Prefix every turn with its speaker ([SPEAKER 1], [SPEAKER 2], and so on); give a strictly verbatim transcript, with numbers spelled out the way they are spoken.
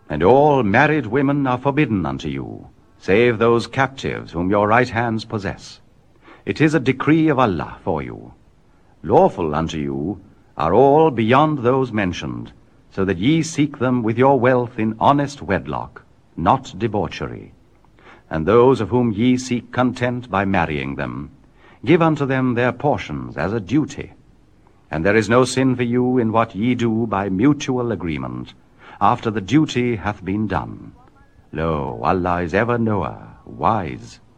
[SPEAKER 1] And all married women are forbidden unto you, save those captives whom your right hands possess. It is a decree of Allah for you. Lawful unto you are all beyond those mentioned, so that ye seek them with your wealth in honest wedlock, not debauchery. And those of whom ye seek content by marrying them, give unto them their portions as a duty. And there is no sin for you in what ye do by mutual agreement, after the duty hath been done. Lo, Allah is ever knower, wise.